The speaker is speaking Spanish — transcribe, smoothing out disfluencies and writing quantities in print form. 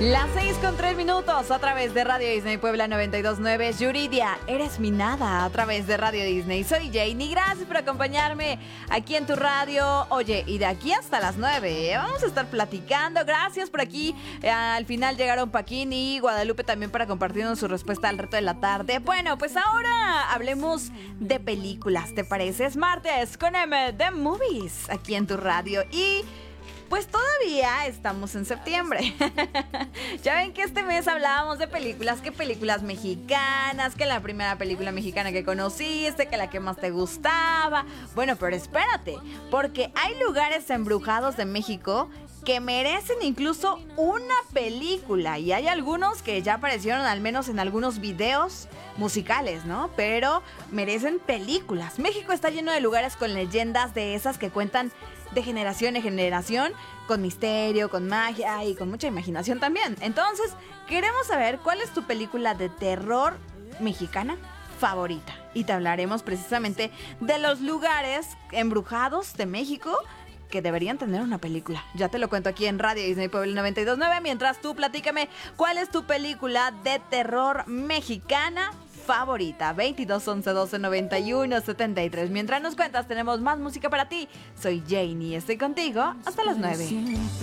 Las 6:03 a través de Radio Disney Puebla 92.9. Yuridia, eres mi nada a través de Radio Disney. Soy Janie, gracias por acompañarme aquí en tu radio. Oye, y de aquí hasta las 9 vamos a estar platicando. Gracias por aquí. Al final llegaron Paquín y Guadalupe también para compartirnos su respuesta al reto de la tarde. Bueno, pues ahora hablemos de películas, ¿te parece? Es martes con M de Movies aquí en tu radio y... pues todavía estamos en septiembre. Ya ven que este mes hablábamos de películas, que películas mexicanas, que la primera película mexicana que conociste, que la que más te gustaba. Bueno, pero espérate, porque hay lugares embrujados de México que merecen incluso una película. Y hay algunos que ya aparecieron al menos en algunos videos musicales, ¿no? Pero merecen películas. México está lleno de lugares con leyendas de esas que cuentan de generación en generación, con misterio, con magia y con mucha imaginación también. Entonces, queremos saber cuál es tu película de terror mexicana favorita. Y te hablaremos precisamente de los lugares embrujados de México que deberían tener una película. Ya te lo cuento aquí en Radio Disney Puebla 92.9. Mientras tú platícame cuál es tu película de terror mexicana favorita. 22 11 12 91 73. Mientras nos cuentas, tenemos más música para ti. Soy Janie y estoy contigo hasta las 9.